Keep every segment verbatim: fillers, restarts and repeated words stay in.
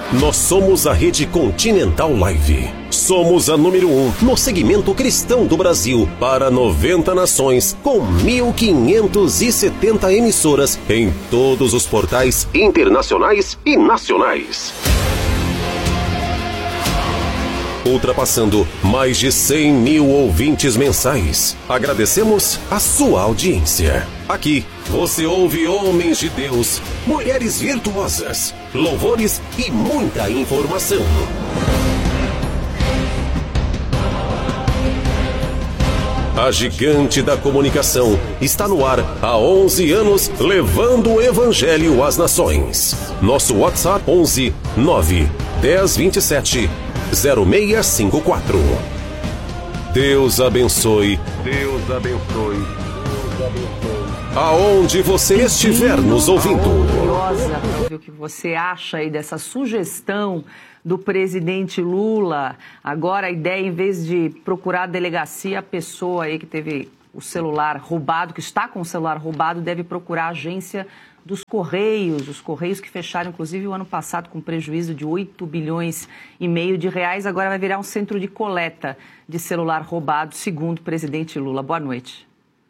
Nós somos a Rede Continental Live. Somos a número um no segmento cristão do Brasil para noventa nações, com mil quinhentas e setenta emissoras em todos os portais internacionais e nacionais. Ultrapassando mais de cem mil ouvintes mensais. Agradecemos a sua audiência. Aqui você ouve homens de Deus, mulheres virtuosas, louvores e muita informação. A gigante da comunicação está no ar há onze anos, levando o evangelho às nações. Nosso WhatsApp onze nove dez vinte e sete zero seis cinco quatro. Deus abençoe. Deus abençoe. Deus abençoe. Aonde você estiver nos ouvindo. Curiosa para ver o que você acha aí dessa sugestão do presidente Lula. Agora a ideia, em vez de procurar a delegacia, a pessoa aí que teve o celular roubado, que está com o celular roubado, deve procurar a agência dos Correios, os Correios que fecharam, inclusive, o ano passado com prejuízo de oito bilhões e meio de reais, agora vai virar um centro de coleta de celular roubado, segundo o presidente Lula. Boa noite.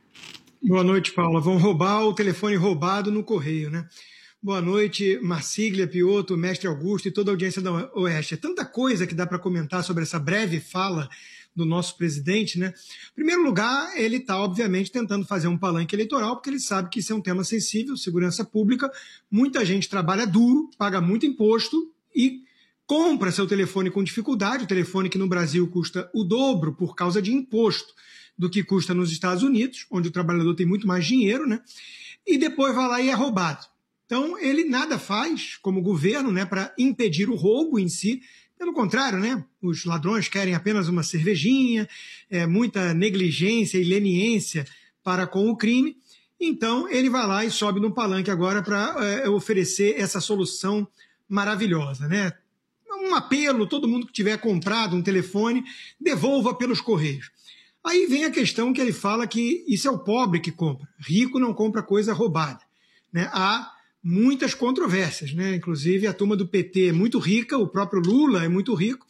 Boa noite, Paula. Vão roubar o telefone roubado no Correio, né? Boa noite, Marcília, Piotto, Mestre Augusto e toda a audiência da Oeste. É tanta coisa que dá para comentar sobre essa breve fala do nosso presidente, né? Em primeiro lugar, ele está, obviamente, tentando fazer um palanque eleitoral, porque ele sabe que isso é um tema sensível, segurança pública. Muita gente trabalha duro, paga muito imposto e compra seu telefone com dificuldade, o telefone que no Brasil custa o dobro por causa de imposto do que custa nos Estados Unidos, onde o trabalhador tem muito mais dinheiro, né? E depois vai lá e é roubado. Então, ele nada faz, como governo, né, para impedir o roubo em si. Pelo contrário, né, os ladrões querem apenas uma cervejinha, é, muita negligência e leniência para com o crime. Então, ele vai lá e sobe no palanque agora para é, oferecer essa solução maravilhosa, né? Um apelo, todo mundo que tiver comprado um telefone, devolva pelos Correios. Aí vem a questão que ele fala que isso é o pobre que compra. Rico não compra coisa roubada, né? Há muitas controvérsias, né? Inclusive a turma do P T é muito rica, o próprio Lula é muito rico,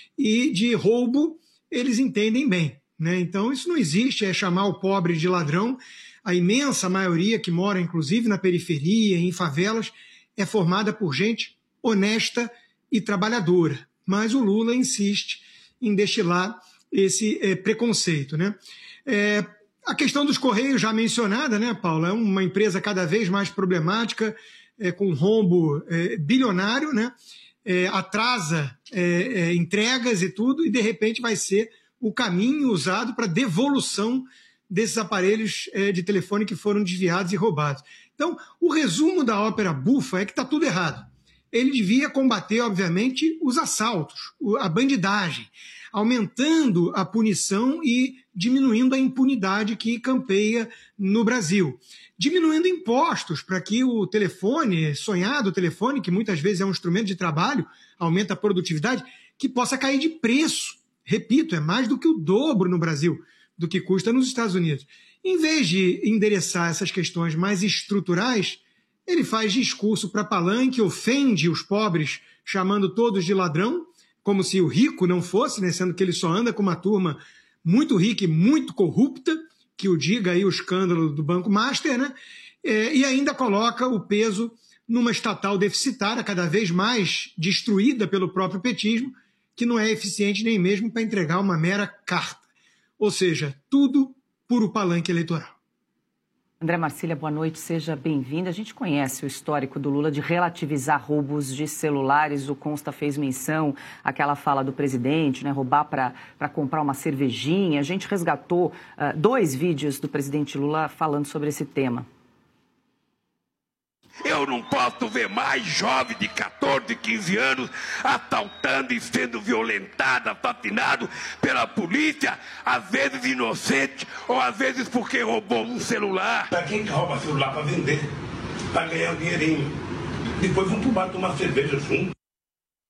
e de roubo eles entendem bem, né? Então isso não existe, é chamar o pobre de ladrão. A imensa maioria que mora, inclusive, na periferia, em favelas, é formada por gente honesta e trabalhadora. Mas o Lula insiste em destilar esse é, preconceito, né? É, a questão dos Correios, já mencionada, né, Paula? É uma empresa cada vez mais problemática, é, com rombo é, bilionário, né? É, atrasa é, é, entregas e tudo, e de repente vai ser o caminho usado para devolução desses aparelhos é, de telefone que foram desviados e roubados. Então, o resumo da ópera bufa é que está tudo errado. Ele devia combater, obviamente, os assaltos, a bandidagem, aumentando a punição e diminuindo a impunidade que campeia no Brasil. Diminuindo impostos para que o telefone, sonhado telefone, que muitas vezes é um instrumento de trabalho, aumenta a produtividade, que possa cair de preço. Repito, é mais do que o dobro no Brasil do que custa nos Estados Unidos. Em vez de endereçar essas questões mais estruturais, ele faz discurso para palanque, ofende os pobres, chamando todos de ladrão, como se o rico não fosse, né, sendo que ele só anda com uma turma muito rica e muito corrupta, que o diga aí o escândalo do Banco Master, né? É, e ainda coloca o peso numa estatal deficitária, cada vez mais destruída pelo próprio petismo, que não é eficiente nem mesmo para entregar uma mera carta. Ou seja, tudo puro palanque eleitoral. André Marcília, boa noite, seja bem-vindo. A gente conhece o histórico do Lula de relativizar roubos de celulares. O Consta fez menção àquela fala do presidente, né, roubar para comprar uma cervejinha. A gente resgatou uh, dois vídeos do presidente Lula falando sobre esse tema. Eu não posso ver mais jovem de quatorze, quinze anos assaltando e sendo violentado, assassinado pela polícia, às vezes inocente ou às vezes porque roubou um celular. Para quem que rouba celular para vender, para ganhar um dinheirinho, depois vão pro bar tomar cerveja junto.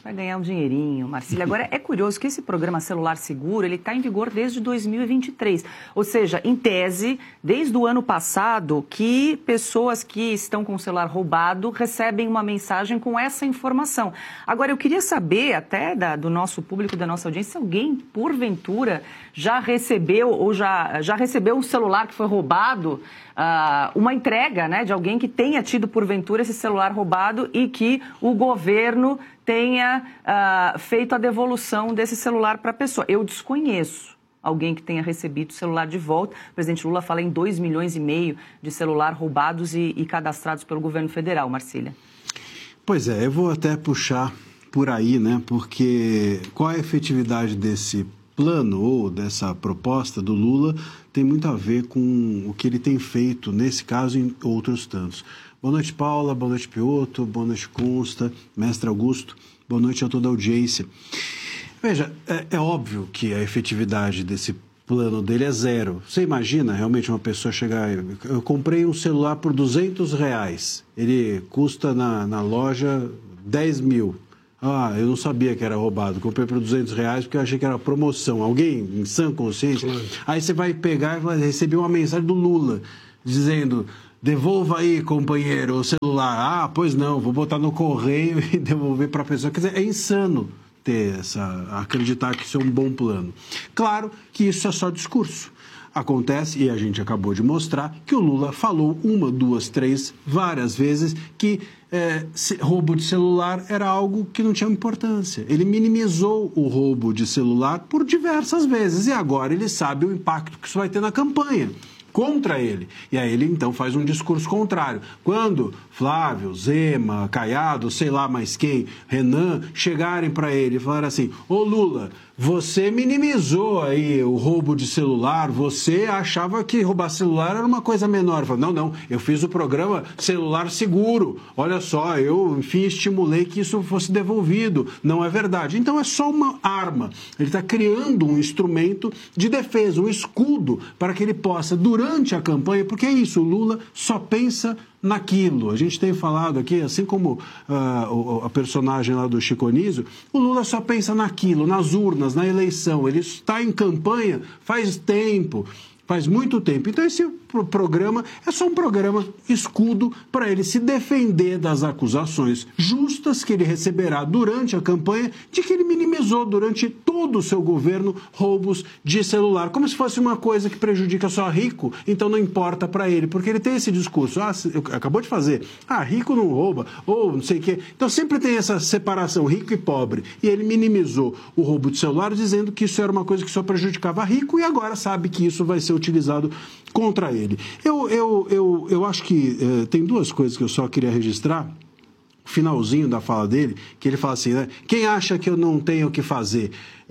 Vai ganhar um dinheirinho, Marcília. Agora, é curioso que esse programa Celular Seguro, ele está em vigor desde dois mil e vinte e três. Ou seja, em tese, desde o ano passado, que pessoas que estão com o celular roubado recebem uma mensagem com essa informação. Agora, eu queria saber, até da, do nosso público, da nossa audiência, se alguém, porventura, já recebeu ou já, já recebeu um celular que foi roubado, uh, uma entrega, né, de alguém que tenha tido, porventura, esse celular roubado e que o governo tenha uh, feito a devolução desse celular para a pessoa. Eu desconheço alguém que tenha recebido o celular de volta. O presidente Lula fala em dois milhões e meio de celular roubados e, e cadastrados pelo governo federal, Marcília. Pois é, eu vou até puxar por aí, né? Porque qual é a efetividade desse plano ou dessa proposta do Lula tem muito a ver com o que ele tem feito, nesse caso, em outros tantos. Boa noite, Paula. Boa noite, Piotto. Boa noite, Consta. Mestre Augusto. Boa noite a toda a audiência. Veja, é, é óbvio que a efetividade desse plano dele é zero. Você imagina realmente uma pessoa chegar... Eu comprei um celular por duzentos reais. Ele custa na, na loja dez mil. Ah, eu não sabia que era roubado. Comprei por duzentos reais porque eu achei que era promoção. Alguém em sã consciência? Claro. Aí você vai pegar e vai receber uma mensagem do Lula dizendo... Devolva aí, companheiro, o celular. Ah, pois não, vou botar no correio e devolver para a pessoa. Quer dizer, é insano ter essa, acreditar que isso é um bom plano. Claro que isso é só discurso. Acontece, e a gente acabou de mostrar, que o Lula falou uma, duas, três, várias vezes que é, roubo de celular era algo que não tinha importância. Ele minimizou o roubo de celular por diversas vezes e agora ele sabe o impacto que isso vai ter na campanha contra ele. E aí ele, então, faz um discurso contrário. Quando Flávio, Zema, Caiado, sei lá mais quem, Renan, chegarem para ele e falarem assim, ô Lula, você minimizou aí o roubo de celular, você achava que roubar celular era uma coisa menor. Falo, não, não, eu fiz o programa Celular Seguro. Olha só, eu, enfim, estimulei que isso fosse devolvido. Não é verdade. Então é só uma arma. Ele está criando um instrumento de defesa, um escudo para que ele possa, durante a campanha, porque é isso, o Lula só pensa naquilo. A gente tem falado aqui, assim como uh, a personagem lá do Chico Anísio, o Lula só pensa naquilo, nas urnas, na eleição. Ele está em campanha faz tempo, faz muito tempo. Então esse programa é só um programa escudo para ele se defender das acusações justas que ele receberá durante a campanha de que ele minimizou durante todo o seu governo roubos de celular, como se fosse uma coisa que prejudica só rico, então não importa para ele, porque ele tem esse discurso, ah, acabou de fazer, ah, rico não rouba, ou não sei o quê. Então sempre tem essa separação rico e pobre, e ele minimizou o roubo de celular dizendo que isso era uma coisa que só prejudicava rico e agora sabe que isso vai ser utilizado contra ele. Eu, eu, eu, eu acho que eh, tem duas coisas que eu só queria registrar. Finalzinho da fala dele, que ele fala assim, né? Quem acha que eu não tenho o que fazer?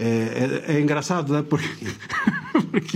É, é, é engraçado, né? Porque, porque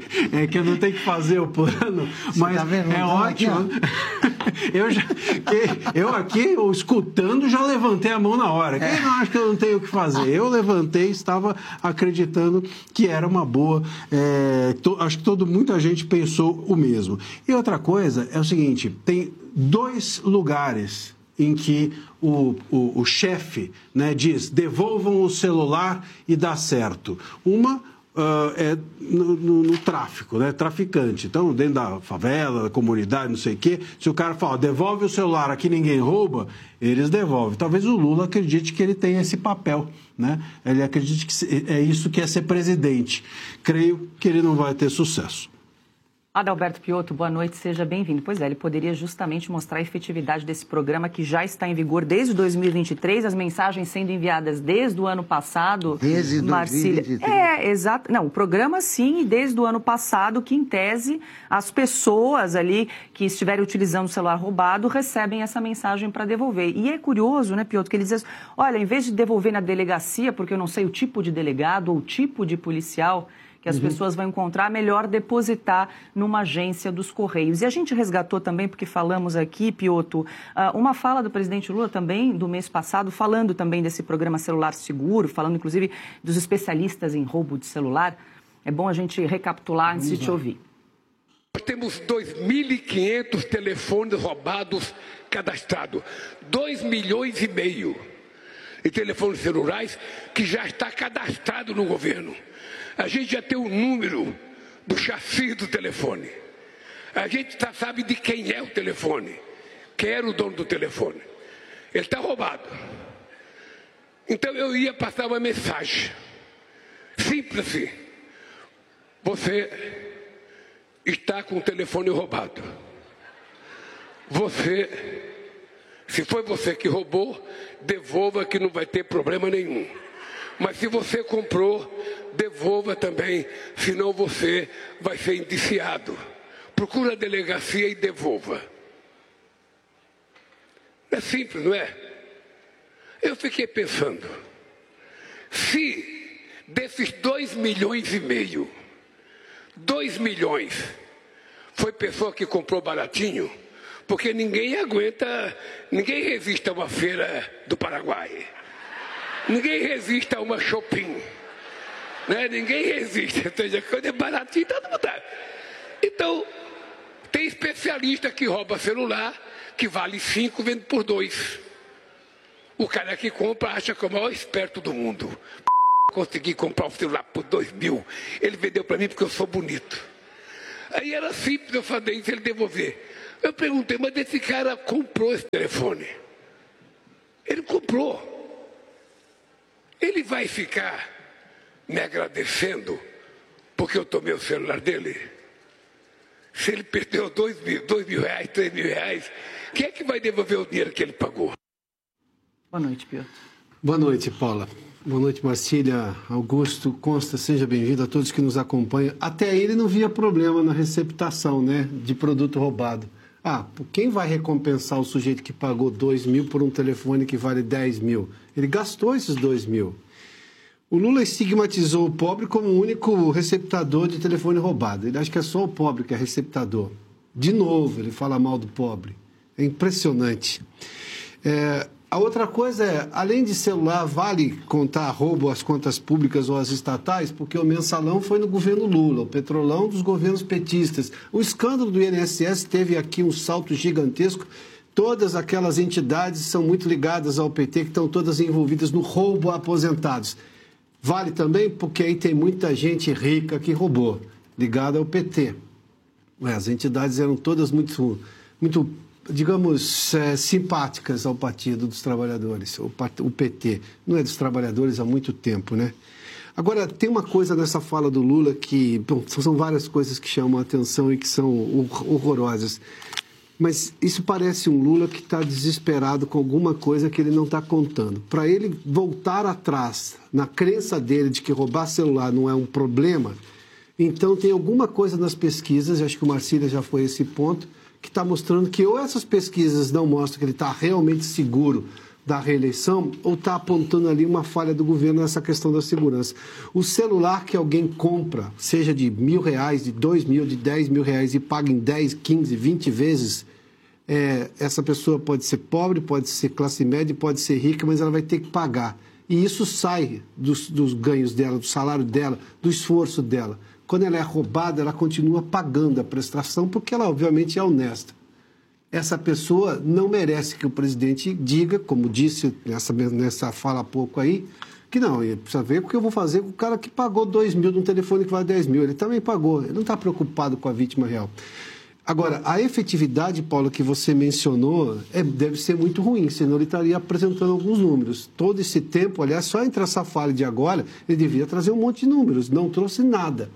é que eu não tenho que fazer o plano, você mas tá vendo? É não, ótimo. Aqui, eu, já, que, eu aqui, eu, escutando, já levantei a mão na hora. Quem é. não acha que eu não tenho o que fazer? Eu levantei, estava acreditando que era uma boa. É, to, acho que todo, muita gente pensou o mesmo. E outra coisa é o seguinte, tem dois lugares em que o, o, o chefe, né, diz, devolvam o celular e dá certo. Uma uh, é no, no, no tráfico, né, traficante. Então, dentro da favela, da comunidade, não sei o quê, se o cara fala, devolve o celular, aqui ninguém rouba, eles devolvem. Talvez o Lula acredite que ele tem esse papel, né? Ele acredite que é isso que é ser presidente. Creio que ele não vai ter sucesso. Adalberto Piotto, boa noite, seja bem-vindo. Pois é, ele poderia justamente mostrar a efetividade desse programa que já está em vigor desde dois mil e vinte e três, as mensagens sendo enviadas desde o ano passado. Desde Marcília. dois mil e vinte e três. É, exato. Não, o programa sim, desde o ano passado, que em tese as pessoas ali que estiverem utilizando o celular roubado recebem essa mensagem para devolver. E é curioso, né, Piotto, que ele diz assim, olha, em vez de devolver na delegacia, porque eu não sei o tipo de delegado ou o tipo de policial que as uhum. pessoas vão encontrar, melhor depositar numa agência dos Correios. E a gente resgatou também, porque falamos aqui, Piotto, uma fala do presidente Lula também, do mês passado, falando também desse programa Celular Seguro, falando inclusive dos especialistas em roubo de celular. É bom a gente recapitular antes de te ouvir. Nós temos dois mil e quinhentos telefones roubados cadastrados, dois milhões e meio. e telefones celulares que já está cadastrado no governo. A gente já tem o número do chassi do telefone. A gente já sabe de quem é o telefone, quem era o dono do telefone. Ele está roubado. Então eu ia passar uma mensagem. Simples assim. Você está com o telefone roubado. Você, se foi você que roubou, devolva que não vai ter problema nenhum. Mas se você comprou, devolva também, senão você vai ser indiciado. Procura a delegacia e devolva. É simples, não é? Eu fiquei pensando, se desses dois milhões e meio, dois milhões foi pessoa que comprou baratinho, porque ninguém aguenta, ninguém resiste a uma feira do Paraguai. Ninguém resiste a uma shopping. Né? Ninguém resiste. Ou seja, quando é baratinho, todo mundo dá. Então, tem especialista que rouba celular, que vale cinco, vende por dois. O cara que compra acha que é o maior esperto do mundo. Consegui comprar o celular por dois mil. Ele vendeu para mim porque eu sou bonito. Aí era simples eu fazer isso, ele devolver. Eu perguntei, mas esse cara comprou esse telefone? Ele comprou. Ele vai ficar me agradecendo porque eu tomei o celular dele? Se ele perdeu dois mil, dois mil reais, três mil reais, quem é que vai devolver o dinheiro que ele pagou? Boa noite, Piotr. Boa noite, Paula. Boa noite, Marcília, Augusto, Consta, seja bem-vindo a todos que nos acompanham. Até ele não via problema na receptação, né, de produto roubado. Ah, quem vai recompensar o sujeito que pagou dois mil por um telefone que vale dez mil? Ele gastou esses dois mil. O Lula estigmatizou o pobre como o único receptador de telefone roubado. Ele acha que é só o pobre que é receptador. De novo, ele fala mal do pobre. É impressionante. É, a outra coisa é, além de celular, vale contar roubo às contas públicas ou às estatais, porque o mensalão foi no governo Lula, o petrolão dos governos petistas. O escândalo do I N S S teve aqui um salto gigantesco. Todas aquelas entidades são muito ligadas ao P T, que estão todas envolvidas no roubo a aposentados. Vale também porque aí tem muita gente rica que roubou, ligada ao P T. As entidades eram todas muito, muito digamos, é, simpáticas ao Partido dos Trabalhadores, o, o P T. Não é dos trabalhadores há muito tempo, né? Agora, tem uma coisa nessa fala do Lula que... Bom, são várias coisas que chamam a atenção e que são horrorosas. Mas isso parece um Lula que está desesperado com alguma coisa que ele não está contando. Para ele voltar atrás na crença dele de que roubar celular não é um problema, então tem alguma coisa nas pesquisas, acho que o Marcília já foi a esse ponto, que está mostrando que ou essas pesquisas não mostram que ele está realmente seguro da reeleição, ou está apontando ali uma falha do governo nessa questão da segurança. O celular que alguém compra, seja de mil reais, de dois mil, de dez mil reais e paga em dez, quinze, vinte vezes, é, essa pessoa pode ser pobre, pode ser classe média, pode ser rica, mas ela vai ter que pagar. E isso sai dos, dos ganhos dela, do salário dela, do esforço dela. Quando ela é roubada, ela continua pagando a prestação, porque ela, obviamente, é honesta. Essa pessoa não merece que o presidente diga, como disse nessa, nessa fala há pouco aí, que não, ele precisa ver o que eu vou fazer com o cara que pagou dois mil num telefone que vale dez mil. Ele também pagou, ele não está preocupado com a vítima real. Agora, a efetividade, Paulo, que você mencionou, é, deve ser muito ruim, senão ele estaria apresentando alguns números. Todo esse tempo, aliás, só entre essa fala de agora, ele devia trazer um monte de números, não trouxe nada.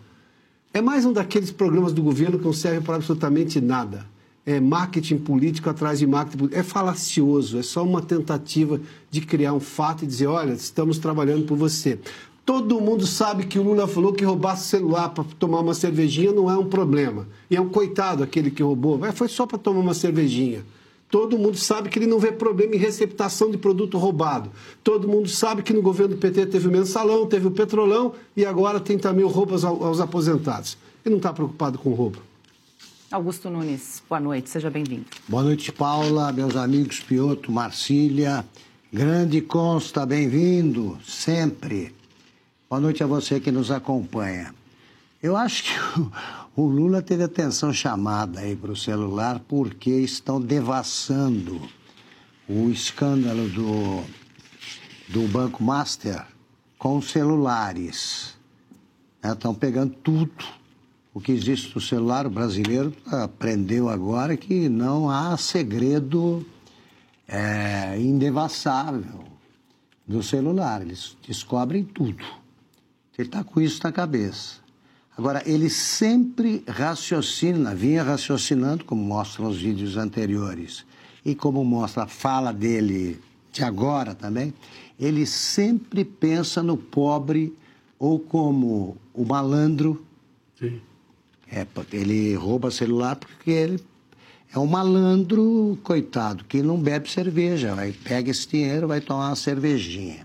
É mais um daqueles programas do governo que não serve para absolutamente nada. É marketing político atrás de marketing político. É falacioso, é só uma tentativa de criar um fato e dizer, olha, estamos trabalhando por você. Todo mundo sabe que o Lula falou que roubar celular para tomar uma cervejinha não é um problema. E é um coitado aquele que roubou. Foi só para tomar uma cervejinha. Todo mundo sabe que ele não vê problema em receptação de produto roubado. Todo mundo sabe que no governo do P T teve o mensalão, teve o petrolão e agora tem também o roubo aos, aos aposentados. Ele não está preocupado com o roubo. Augusto Nunes, boa noite, seja bem-vindo. Boa noite, Paula, meus amigos Piotr, Marcília, grande Consta, bem-vindo, sempre. Boa noite a você que nos acompanha. Eu acho que o Lula teve atenção chamada aí para o celular porque estão devassando o escândalo do, do Banco Master com celulares. Estão pegando tudo o que existe no celular. O brasileiro aprendeu agora que não há segredo é, indevassável do celular. Eles descobrem tudo. Ele está com isso na cabeça. Agora, ele sempre raciocina, vinha raciocinando, como mostram os vídeos anteriores, e como mostra a fala dele de agora também, ele sempre pensa no pobre ou como o malandro. Sim. É, ele rouba celular porque ele é um malandro, coitado, que não bebe cerveja, vai, pega esse dinheiro, vai tomar uma cervejinha.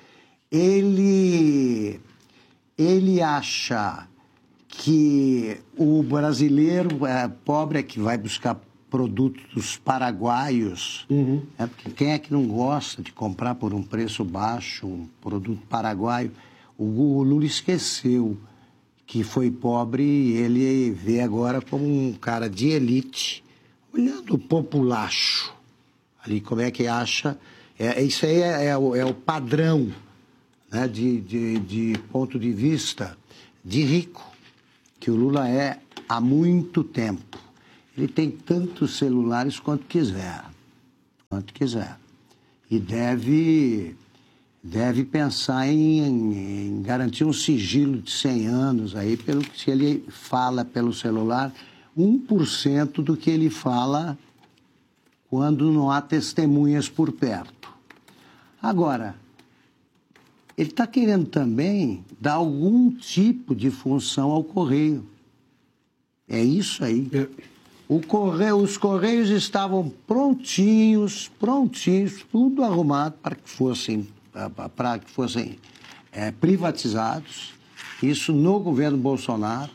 Ele, ele acha que o brasileiro é, pobre é que vai buscar produtos paraguaios, uhum. É, porque quem é que não gosta de comprar por um preço baixo um produto paraguaio? O, o Lula esqueceu que foi pobre e ele vê agora como um cara de elite, olhando o populacho, ali como é que acha, é, isso aí é, é, o, é o padrão, né, de, de, de ponto de vista de rico, que o Lula é há muito tempo. Ele tem tantos celulares quanto quiser, quanto quiser. E deve, deve pensar em, em garantir um sigilo de cem anos aí, pelo que se ele fala pelo celular, um por cento do que ele fala quando não há testemunhas por perto. Agora, ele está querendo também dar algum tipo de função ao Correio. É isso aí. É. O Correio, os Correios estavam prontinhos, prontinhos, tudo arrumado para que fossem, para que fossem é, privatizados. Isso no governo Bolsonaro.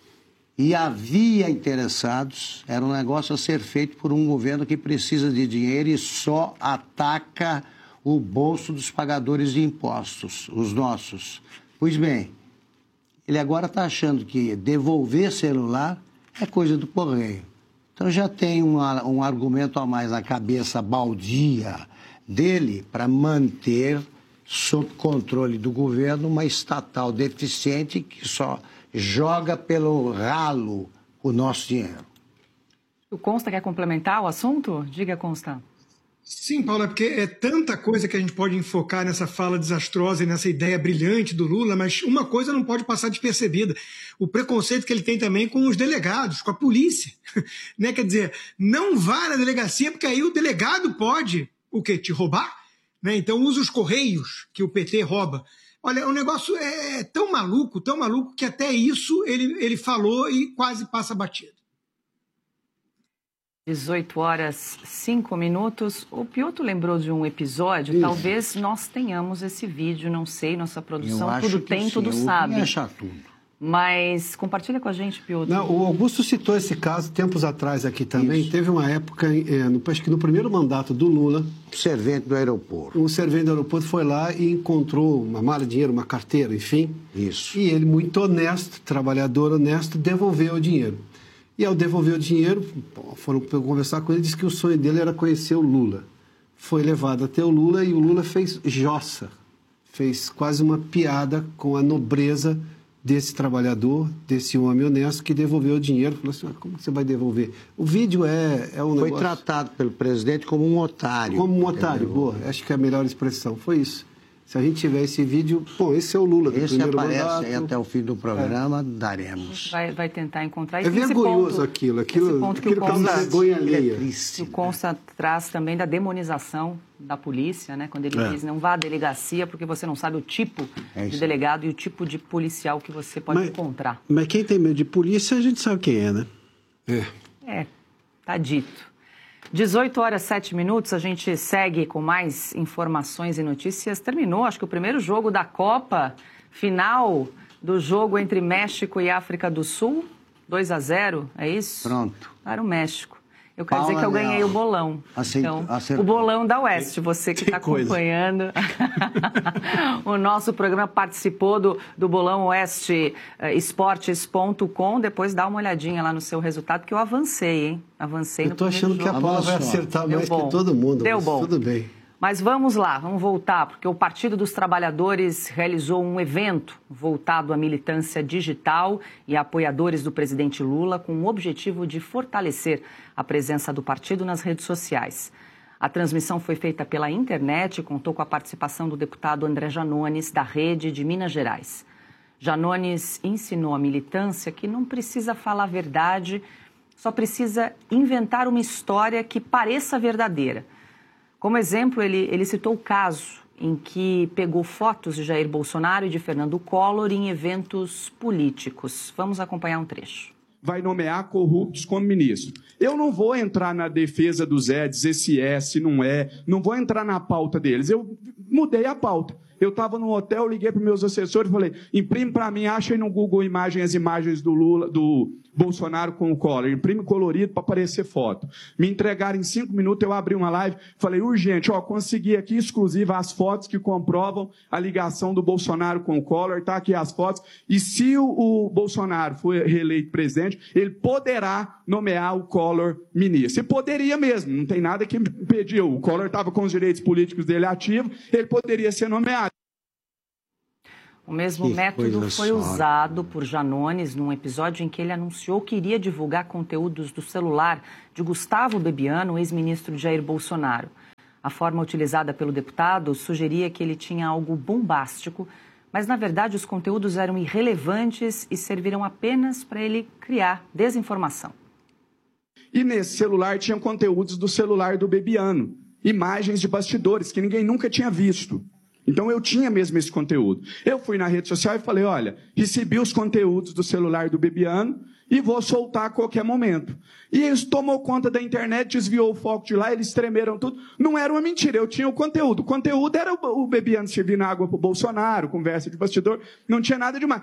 E havia interessados. Era um negócio a ser feito por um governo que precisa de dinheiro e só ataca o bolso dos pagadores de impostos, os nossos. Pois bem, ele agora está achando que devolver celular é coisa do Correio. Então já tem um, um argumento a mais na cabeça baldia dele para manter sob controle do governo uma estatal deficiente que só joga pelo ralo o nosso dinheiro. O Consta quer complementar o assunto? Diga, Consta. Sim, Paula, porque é tanta coisa que a gente pode enfocar nessa fala desastrosa e nessa ideia brilhante do Lula, mas uma coisa não pode passar despercebida. O preconceito que ele tem também com os delegados, com a polícia. Né? Quer dizer, não vá na delegacia, porque aí o delegado pode, o quê? Te roubar? Né? Então usa os correios que o P T rouba. Olha, o negócio é tão maluco, tão maluco, que até isso ele, ele falou e quase passa batido. dezoito horas, cinco minutos. O Piotr lembrou de um episódio, Isso. Talvez nós tenhamos esse vídeo, não sei, nossa produção, Eu tudo tem, sim. tudo Eu sabe. vou achar tudo. Mas compartilha com a gente, Piotr. Não, o Augusto citou esse caso tempos atrás aqui também. Isso. Teve uma época, é, no, acho que no primeiro mandato do Lula, Servente do aeroporto. um servente do aeroporto foi lá e encontrou uma mala de dinheiro, uma carteira, enfim. Isso. E ele, muito honesto, trabalhador honesto, devolveu o dinheiro. E ao devolver o dinheiro, foram conversar com ele, disse que o sonho dele era conhecer o Lula. Foi levado até o Lula e o Lula fez jossa, fez quase uma piada com a nobreza desse trabalhador, desse homem honesto que devolveu o dinheiro. Falou assim, como você vai devolver? O vídeo é, é um Foi negócio... tratado pelo presidente como um otário. Como um otário, boa. Acho que é a melhor expressão. Foi isso. Se a gente tiver esse vídeo... Bom, esse é o Lula do Esse primeiro aparece mandato. aí até o fim do programa, é. daremos. Vai, vai tentar encontrar. E É tem esse vergonhoso ponto, aquilo. Aquilo, esse ponto que aquilo o Consta, vergonha alheia. que o Consta traz também da demonização da polícia, né? Quando ele É. diz, não vá à delegacia porque você não sabe o tipo É de delegado e o tipo de policial que você pode Mas- encontrar. Mas quem tem medo de polícia, a gente sabe quem é, né? É. É, tá dito. dezoito horas, sete minutos, a gente segue com mais informações e notícias. Terminou, acho que o primeiro jogo da Copa, final do jogo entre México e África do Sul, dois a zero, é isso? Pronto. Para o México. Eu quero Paula dizer que eu ganhei Leal. o bolão. Aceitou- então, acertou. o bolão da Oeste, você que Que está coisa. acompanhando. O nosso programa participou do, do bolão oeste esportes ponto com. Depois dá uma olhadinha lá no seu resultado, que eu avancei, hein? Avancei Eu no tô primeiro achando que a jogo. Paula vai Avançou. acertar Deu mais bom. que todo mundo. Deu mas bom. Tudo bem. Mas vamos lá, vamos voltar, porque o Partido dos Trabalhadores realizou um evento voltado à militância digital e a apoiadores do presidente Lula com o objetivo de fortalecer a presença do partido nas redes sociais. A transmissão foi feita pela internet e contou com a participação do deputado André Janones, da Rede de Minas Gerais. Janones ensinou à militância que não precisa falar a verdade, só precisa inventar uma história que pareça verdadeira. Como exemplo, ele, ele citou o caso em que pegou fotos de Jair Bolsonaro e de Fernando Collor em eventos políticos. Vamos acompanhar um trecho. Vai nomear corruptos como ministro. Eu não vou entrar na defesa do Zé, dizer se é, se não é, não vou entrar na pauta deles. Eu mudei a pauta. Eu estava no hotel, liguei para os meus assessores e falei, imprime para mim, acha aí no Google Imagens as imagens do Lula, do Bolsonaro com o Collor, imprime colorido para aparecer foto. Me entregaram em cinco minutos, eu abri uma live, falei, urgente, ó, consegui aqui exclusiva as fotos que comprovam a ligação do Bolsonaro com o Collor, tá aqui as fotos, e se o, o Bolsonaro for reeleito presidente, ele poderá nomear o Collor ministro. E poderia mesmo, não tem nada que impediu. O Collor estava com os direitos políticos dele ativos, ele poderia ser nomeado. O mesmo que método foi só. usado por Janones num episódio em que ele anunciou que iria divulgar conteúdos do celular de Gustavo Bebiano, ex-ministro de Jair Bolsonaro. A forma utilizada pelo deputado sugeria que ele tinha algo bombástico, mas, na verdade, os conteúdos eram irrelevantes e serviram apenas para ele criar desinformação. E nesse celular tinha conteúdos do celular do Bebiano, imagens de bastidores que ninguém nunca tinha visto. Então eu tinha mesmo esse conteúdo. Eu fui na rede social e falei, olha, recebi os conteúdos do celular do Bebiano e vou soltar a qualquer momento. E eles tomou conta da internet, desviou o foco de lá, eles tremeram tudo. Não era uma mentira, eu tinha o conteúdo. O conteúdo era o Bebiano servindo água para o Bolsonaro, conversa de bastidor, não tinha nada demais.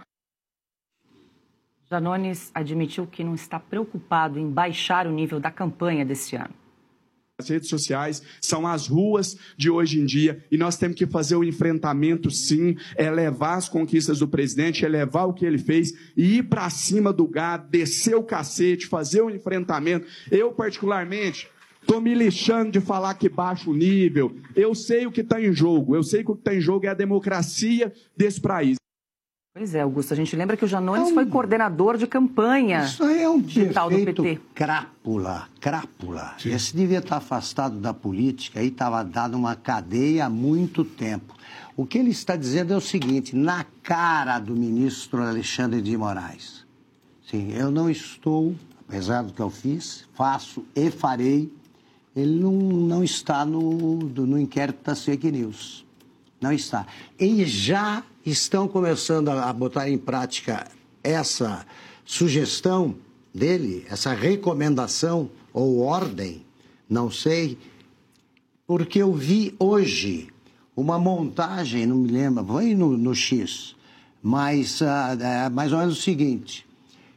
Janones admitiu que não está preocupado em baixar o nível da campanha deste ano. As redes sociais são as ruas de hoje em dia e nós temos que fazer o enfrentamento, sim, é levar as conquistas do presidente, é levar o que ele fez e ir para cima do gado, descer o cacete, fazer o enfrentamento. Eu, particularmente, estou me lixando de falar que baixa o nível. Eu sei o que está em jogo, eu sei que o que está em jogo é a democracia desse país. Pois é, Augusto, a gente lembra que o Janones é um... foi coordenador de campanha Isso aí é um digital do P T. Crápula, crápula. Sim. Esse devia estar afastado da política e estava dado uma cadeia há muito tempo. O que ele está dizendo é o seguinte, na cara do ministro Alexandre de Moraes. Sim, eu não estou, apesar do que eu fiz, faço e farei, ele não, não está no, no inquérito das fake news. Não está. E já estão começando a botar em prática essa sugestão dele, essa recomendação ou ordem, não sei, porque eu vi hoje uma montagem, não me lembro, vai no, no X, mas uh, é mais ou menos o seguinte,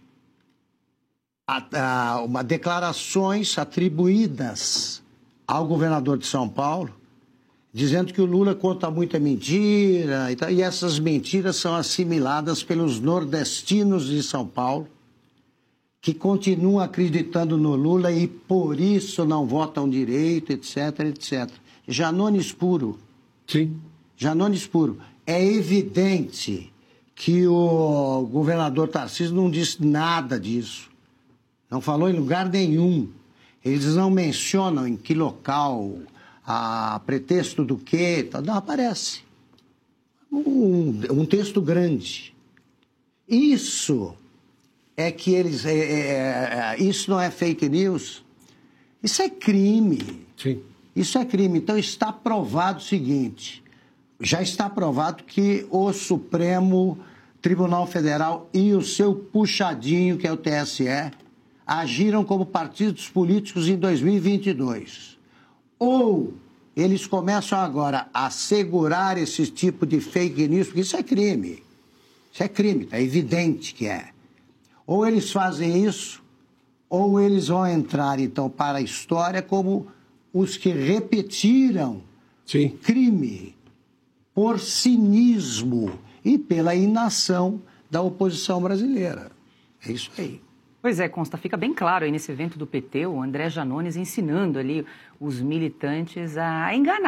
a, a, uma declarações atribuídas ao governador de São Paulo, dizendo que o Lula conta muita mentira, e, tal, e essas mentiras são assimiladas pelos nordestinos de São Paulo, que continuam acreditando no Lula e por isso não votam direito, etc, etcétera. Janones puro. Sim. Janones puro. É evidente que o governador Tarcísio não disse nada disso. Não falou em lugar nenhum. Eles não mencionam em que local... a pretexto do quê? Não aparece. Um, um texto grande. Isso é que eles... É, é, é, isso não é fake news. Isso é crime. Sim. Isso é crime. Então está provado o seguinte, já está provado que o Supremo Tribunal Federal e o seu puxadinho, que é o T S E, agiram como partidos políticos em dois mil e vinte e dois. Ou eles começam agora a segurar esse tipo de fake news, porque isso é crime. Isso é crime, é evidente que é. Ou eles fazem isso, ou eles vão entrar, então, para a história como os que repetiram Sim. o crime por cinismo e pela inação da oposição brasileira. É isso aí. Pois é, Consta, fica bem claro aí nesse evento do P T, o André Janones ensinando ali os militantes a enganar,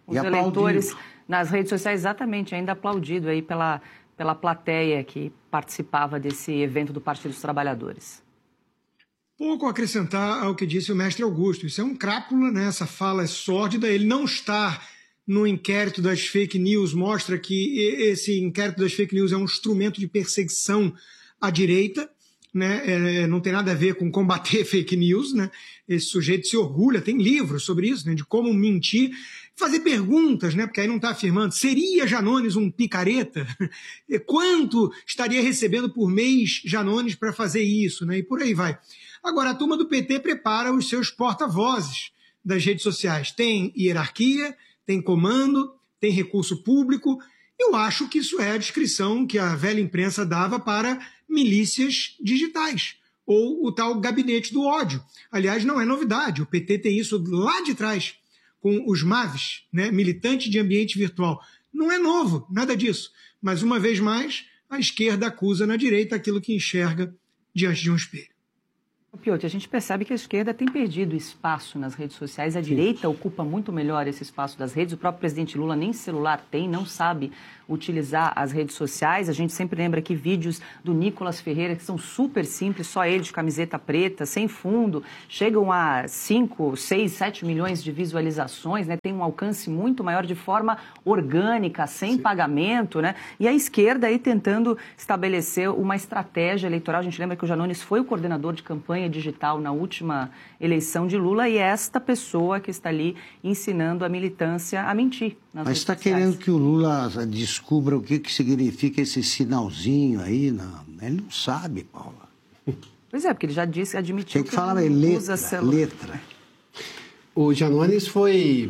Os eleitores nas redes sociais, exatamente, ainda aplaudido aí pela, pela plateia que participava desse evento do Partido dos Trabalhadores. Pouco a acrescentar ao que disse o mestre Augusto. Isso é um crápula, né? Essa fala é sórdida. Ele não está no inquérito das fake news, mostra que esse inquérito das fake news é um instrumento de perseguição à direita, né? É, não tem nada a ver com combater fake news, né? Esse sujeito se orgulha, tem livros sobre isso, né? De como mentir, fazer perguntas, né? Porque aí não está afirmando, seria Janones um picareta? Quanto estaria recebendo por mês Janones para fazer isso, né? E por aí vai. Agora, a turma do P T prepara os seus porta-vozes das redes sociais. Tem hierarquia, tem comando, tem recurso público. Eu acho que isso é a descrição que a velha imprensa dava para milícias digitais, ou o tal gabinete do ódio. Aliás, não é novidade, o P T tem isso lá de trás, com os MAVs, né, militantes de ambiente virtual. Não é novo, nada disso. Mas, uma vez mais, a esquerda acusa na direita aquilo que enxerga diante de um espelho. Piotr, a gente percebe que a esquerda tem perdido espaço nas redes sociais, a direita ocupa muito melhor esse espaço das redes, o próprio presidente Lula nem celular tem, não sabe utilizar as redes sociais. A gente sempre lembra aqui vídeos do Nicolas Ferreira, que são super simples, só ele de camiseta preta, sem fundo, chegam a cinco, seis, sete milhões de visualizações, né? Tem um alcance muito maior de forma orgânica, sem Sim. pagamento, né? E a esquerda aí tentando estabelecer uma estratégia eleitoral. A gente lembra que o Janones foi o coordenador de campanha digital na última eleição de Lula e é esta pessoa que está ali ensinando a militância a mentir. Mas está querendo que o Lula descubra o que, que significa esse sinalzinho aí? Não, ele não sabe, Paula. Pois é, porque ele já disse, admitiu Tem que, que falar ele letra, usa celular. letra. O Janones foi,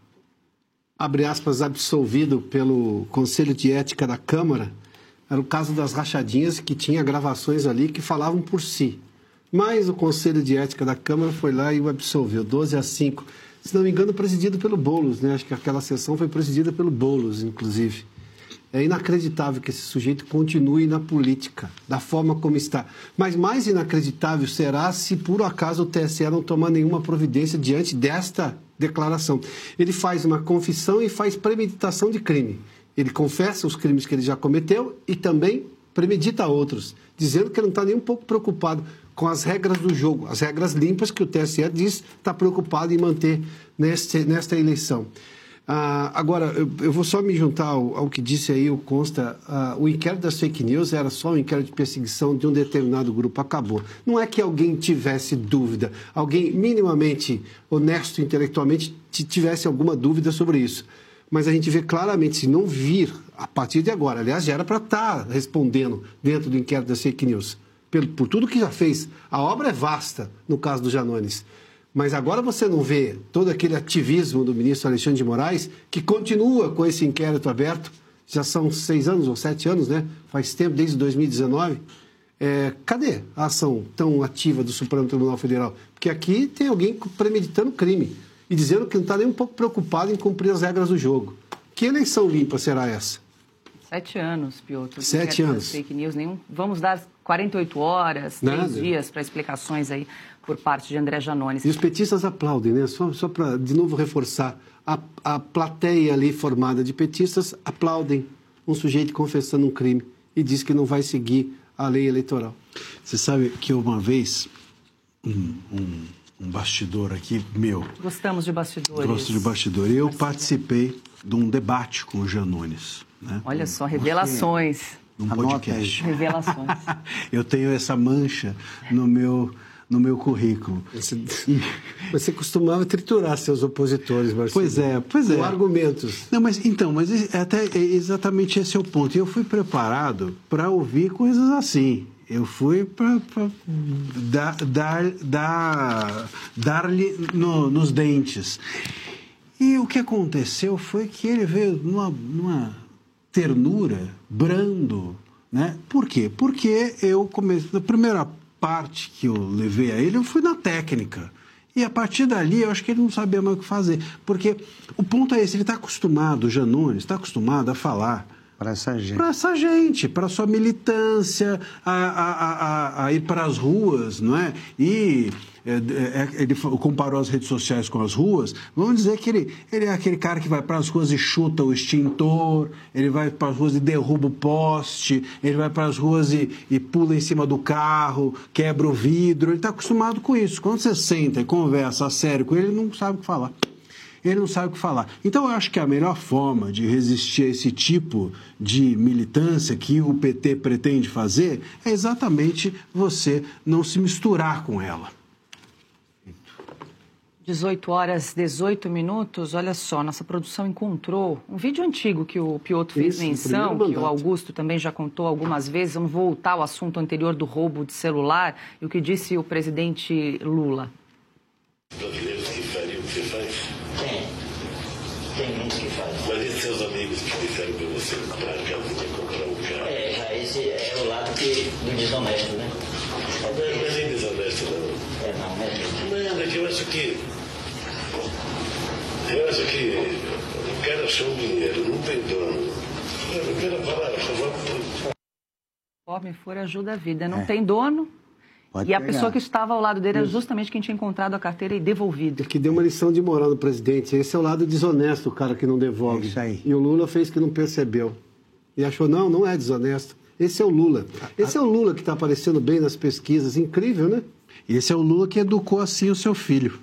abre aspas, absolvido pelo Conselho de Ética da Câmara. Era o caso das rachadinhas, que tinha gravações ali que falavam por si. Mas o Conselho de Ética da Câmara foi lá e o absolveu, doze a cinco. Se não me engano, presidido pelo Boulos, né? Acho que aquela sessão foi presidida pelo Boulos, inclusive. É inacreditável que esse sujeito continue na política, da forma como está. Mas mais inacreditável será se, por acaso, o T S E não tomar nenhuma providência diante desta declaração. Ele faz uma confissão e faz premeditação de crime. Ele confessa os crimes que ele já cometeu e também premedita outros, dizendo que ele não está nem um pouco preocupado com as regras do jogo, as regras limpas que o T S E diz está preocupado em manter neste, nesta eleição. Ah, agora, eu, eu vou só me juntar ao, ao que disse aí o Consta. Ah, o inquérito das fake news era só um inquérito de perseguição de um determinado grupo, acabou. Não é que alguém tivesse dúvida, alguém minimamente honesto intelectualmente tivesse alguma dúvida sobre isso. Mas a gente vê claramente, se não vir a partir de agora, aliás, já era para estar respondendo dentro do inquérito das fake news, Por, por tudo que já fez. A obra é vasta, no caso do Janones. Mas agora você não vê todo aquele ativismo do ministro Alexandre de Moraes, que continua com esse inquérito aberto, já são seis anos ou sete anos, né? Faz tempo, desde dois mil e dezenove. É, cadê a ação tão ativa do Supremo Tribunal Federal? Porque aqui tem alguém premeditando crime e dizendo que não está nem um pouco preocupado em cumprir as regras do jogo. Que eleição limpa será essa? Sete anos, Piotr. Sete anos. Fake news, nenhum. Vamos dar quarenta e oito horas, Nada. três dias para explicações aí por parte de André Janones. E os petistas aplaudem, né? Só, só para, de novo, reforçar. A, a plateia ali formada de petistas aplaudem um sujeito confessando um crime e diz que não vai seguir a lei eleitoral. Você sabe que uma vez, um, um, um bastidor aqui, meu... Gostamos de bastidores. Gosto de bastidor. Eu bastidor. participei de um debate com o Janones. Né? Olha só, revelações. Um podcast. Revelações. Eu tenho essa mancha no meu, no meu currículo. Você, você costumava triturar seus opositores, Marcelo. Pois é, pois é. Com argumentos. Não, mas então, mas até exatamente esse é o ponto. Eu fui preparado para ouvir coisas assim. Eu fui para dar, dar, dar, dar-lhe no, nos dentes. E o que aconteceu foi que ele veio numa, numa ternura, brando, né? Por quê? Porque eu comecei, na primeira parte que eu levei a ele, eu fui na técnica. E a partir dali, eu acho que ele não sabia mais o que fazer. Porque o ponto é esse, ele está acostumado, o Janones está acostumado a falar Para essa gente. Para essa gente, para sua militância, a, a, a, a ir para as ruas, não é? E é, é, ele comparou as redes sociais com as ruas. Vamos dizer que ele, ele é aquele cara que vai para as ruas e chuta o extintor, ele vai para as ruas e derruba o poste, ele vai para as ruas e, e pula em cima do carro, quebra o vidro. Ele está acostumado com isso. Quando você senta e conversa a sério com ele, ele não sabe o que falar. Ele não sabe o que falar. Então, eu acho que a melhor forma de resistir a esse tipo de militância que o P T pretende fazer é exatamente você não se misturar com ela. dezoito horas, dezoito minutos. Olha só, nossa produção encontrou um vídeo antigo que o Piotr fez Isso, menção, que o Augusto também já contou algumas vezes. Vamos voltar ao assunto anterior do roubo de celular e o que disse o presidente Lula. Brasileiros que fariam o que você faz? Tem. Tem muitos que fazem. Mas esses seus amigos que disseram para você comprar a casinha, comprar um carro? É, já esse é o lado que, do desonesto, né? Não, não é nem desonesto, não. É, não, né? Nada, que eu acho que... Eu acho que o cara achou o dinheiro, não tem dono. O cara fala, a favor... Conforme for, ajuda a vida. Não É. tem dono... Pode e a pegar. pessoa que estava ao lado dele era justamente quem tinha encontrado a carteira e devolvido. Que deu uma lição de moral no presidente. Esse é o lado desonesto, o cara que não devolve. É isso aí. E o Lula fez que não percebeu. E achou, não, não é desonesto. Esse é o Lula. Esse é o Lula que está aparecendo bem nas pesquisas. Incrível, né? E esse é o Lula que educou assim o seu filho.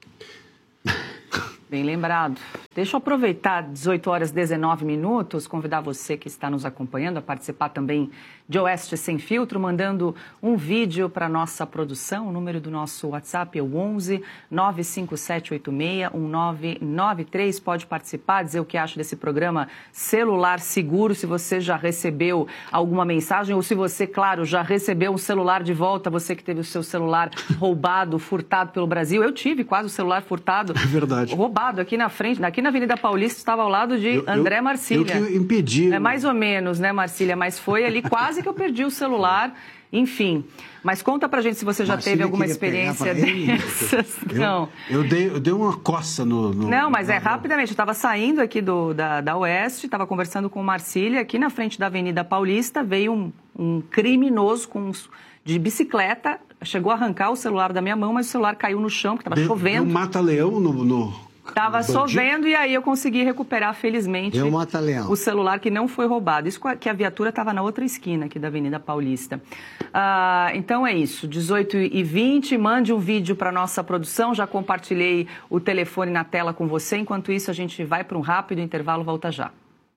Bem lembrado. Deixa eu aproveitar, dezoito horas e dezenove minutos, convidar você que está nos acompanhando a participar também de Oeste Sem Filtro, mandando um vídeo para a nossa produção. O número do nosso WhatsApp é o onze nove cinco sete oito seis um nove nove três. Pode participar, dizer o que acha desse programa Celular Seguro, se você já recebeu alguma mensagem ou se você, claro, já recebeu um celular de volta, você que teve o seu celular roubado, furtado pelo Brasil. Eu tive quase o celular furtado. É verdade. Roubado aqui na frente, aqui na Avenida Paulista, estava ao lado de Eu- André eu- Marcília. Eu que impedi. É mais ou menos, né, Marcília? Mas foi ali quase que eu perdi o celular. Enfim. Mas conta pra gente se você já Marcília teve alguma queria pegar experiência pra ele? dessas. Eu, Não. eu, dei, eu dei uma coça no... no Não, mas é no- rapidamente. Eu estava saindo aqui do, da, da Oeste, estava conversando com o Marcília. Aqui na frente da Avenida Paulista veio um, um criminoso com uns- de bicicleta. Chegou a arrancar o celular da minha mão, mas o celular caiu no chão, que estava Deu- chovendo. deu um mata-leão no... no... Estava bandido. chovendo e aí eu consegui recuperar, felizmente, Deu um mata-leão. o celular que não foi roubado. Isso que a viatura estava na outra esquina aqui da Avenida Paulista. Ah, então é isso, dezoito e vinte, mande um vídeo para nossa produção. Já compartilhei o telefone na tela com você. Enquanto isso, a gente vai para um rápido intervalo, volta já.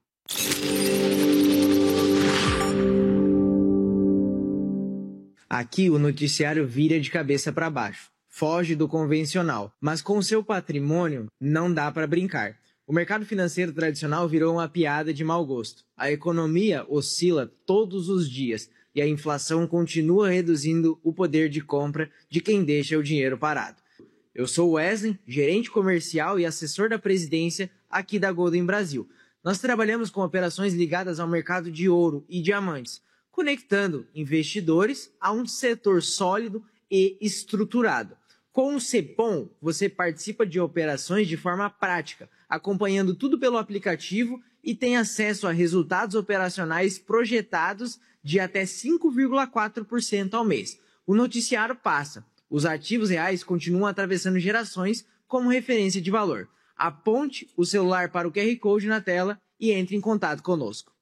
Aqui o noticiário vira de cabeça para baixo. Foge do convencional, mas com seu patrimônio não dá para brincar. O mercado financeiro tradicional virou uma piada de mau gosto. A economia oscila todos os dias e a inflação continua reduzindo o poder de compra de quem deixa o dinheiro parado. Eu sou Wesley, gerente comercial e assessor da presidência aqui da Golden Brasil. Nós trabalhamos com operações ligadas ao mercado de ouro e diamantes, conectando investidores a um setor sólido e estruturado. Com o Cepom, você participa de operações de forma prática, acompanhando tudo pelo aplicativo e tem acesso a resultados operacionais projetados de até cinco vírgula quatro por cento ao mês. O noticiário passa. Os ativos reais continuam atravessando gerações como referência de valor. Aponte o celular para o Q R Code na tela e entre em contato conosco.